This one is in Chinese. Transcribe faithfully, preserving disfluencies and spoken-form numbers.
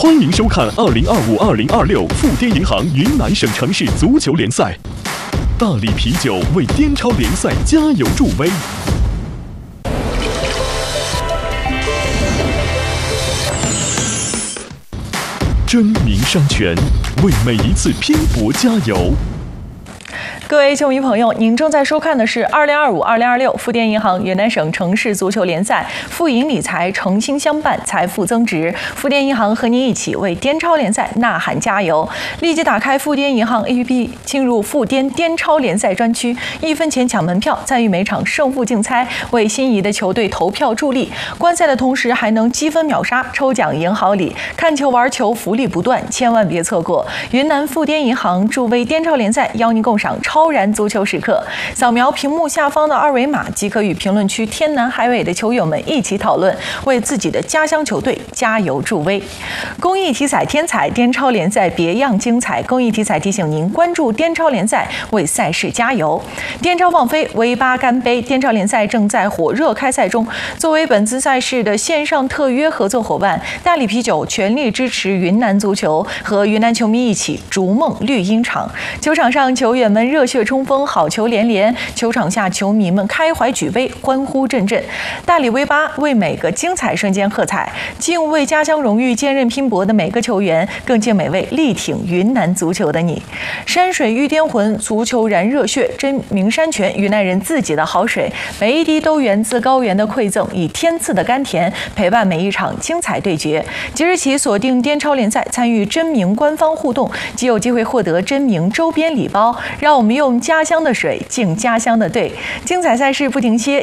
欢迎收看二零二五二零二六富滇银行云南省城市足球联赛。大力啤酒为滇超联赛加油助威。真名山泉为每一次拼搏加油。 各位球迷朋友，您正在收看的是二零二五二零二六富滇银行云南省城市足球联赛，富银理财诚心相伴，财富增值。富滇银行和您一起为滇超联赛呐喊加油！立即打开富滇银行 A P P， 进入富滇滇超联赛专区，一分钱抢门票，参与每场胜负竞猜，为心仪的球队投票助力。观赛的同时还能积分秒杀、抽奖赢好礼，看球玩球福利不断，千万别错过！云南富滇银行助威滇超联赛，邀您共赏超然足球时刻，扫描屏幕下方的二维码即可与评论区天南海北的球友们一起讨论，为自己的家乡球队加油助威。公益体彩天彩滇超联赛别样精彩，公益体彩提醒您关注滇超联赛，为赛事加油。滇超放飞维巴干杯，滇超联赛正在火热开赛中。作为本次赛事的线上特约合作伙伴，大力啤酒全力支持云南足球，和云南球迷一起逐梦绿茵场。球场上球员们热血冲锋，好球连连；球场下球迷们开怀举杯，欢呼阵阵。大力威巴为每个精彩瞬间喝彩，敬为家乡荣誉坚韧拼搏的每个球员，更敬每位力挺云南足球的你。山水遇滇魂，足球燃热血，真名山泉，云南人自己的好水，每一滴都源自高原的馈赠，以天赐的甘甜陪伴每一场精彩对决。即日起锁定滇超联赛，参与真名官方互动，即有机会获得真名周边礼包。让我们用家乡的水敬家乡的队，精彩赛事不停歇，